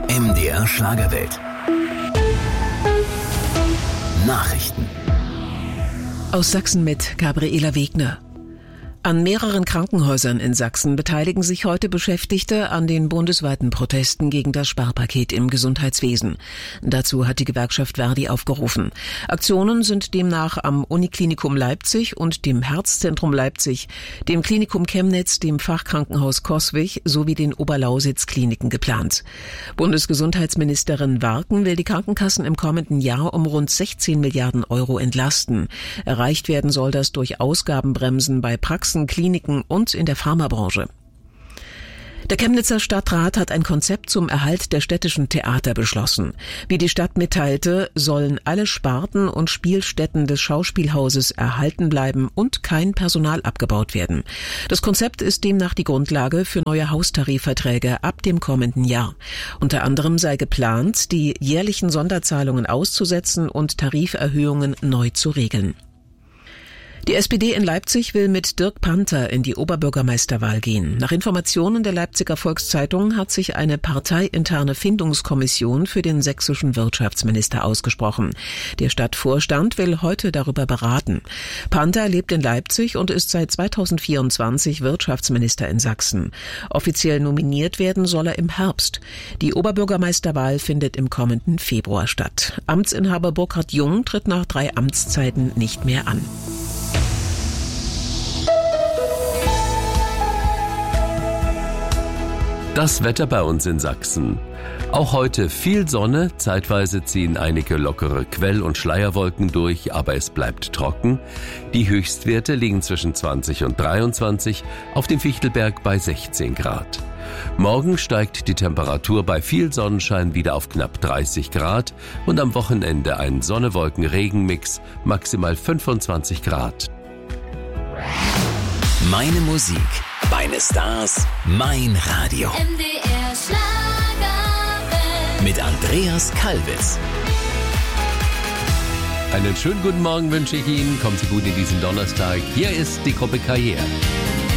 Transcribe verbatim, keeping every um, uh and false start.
M D R Schlagerwelt. Nachrichten. Aus Sachsen mit Gabriela Wegner. An mehreren Krankenhäusern in Sachsen beteiligen sich heute Beschäftigte an den bundesweiten Protesten gegen das Sparpaket im Gesundheitswesen. Dazu hat die Gewerkschaft Verdi aufgerufen. Aktionen sind demnach am Uniklinikum Leipzig und dem Herzzentrum Leipzig, dem Klinikum Chemnitz, dem Fachkrankenhaus Coswig sowie den Oberlausitz-Kliniken geplant. Bundesgesundheitsministerin Warken will die Krankenkassen im kommenden Jahr um rund sechzehn Milliarden Euro entlasten. Erreicht werden soll das durch Ausgabenbremsen bei Praxen, Kliniken und in der Pharmabranche. Der Chemnitzer Stadtrat hat ein Konzept zum Erhalt der städtischen Theater beschlossen. Wie die Stadt mitteilte, sollen alle Sparten und Spielstätten des Schauspielhauses erhalten bleiben und kein Personal abgebaut werden. Das Konzept ist demnach die Grundlage für neue Haustarifverträge ab dem kommenden Jahr. Unter anderem sei geplant, die jährlichen Sonderzahlungen auszusetzen und Tariferhöhungen neu zu regeln. Die S P D in Leipzig will mit Dirk Panther in die Oberbürgermeisterwahl gehen. Nach Informationen der Leipziger Volkszeitung hat sich eine parteiinterne Findungskommission für den sächsischen Wirtschaftsminister ausgesprochen. Der Stadtvorstand will heute darüber beraten. Panther lebt in Leipzig und ist seit zweitausendvierundzwanzig Wirtschaftsminister in Sachsen. Offiziell nominiert werden soll er im Herbst. Die Oberbürgermeisterwahl findet im kommenden Februar statt. Amtsinhaber Burkhard Jung tritt nach drei Amtszeiten nicht mehr an. Das Wetter bei uns in Sachsen. Auch heute viel Sonne, zeitweise ziehen einige lockere Quell- und Schleierwolken durch, aber es bleibt trocken. Die Höchstwerte liegen zwischen zwanzig und dreiundzwanzig, auf dem Fichtelberg bei sechzehn Grad. Morgen steigt die Temperatur bei viel Sonnenschein wieder auf knapp dreißig Grad und am Wochenende ein Sonne-Wolken-Regen-Mix, maximal fünfundzwanzig Grad. Meine Musik, meine Stars, mein Radio. M D R Schlagerwelt. Mit Andreas Kalbitz. Einen schönen guten Morgen wünsche ich Ihnen. Kommen Sie gut in diesen Donnerstag. Hier ist die Gruppe Karriere.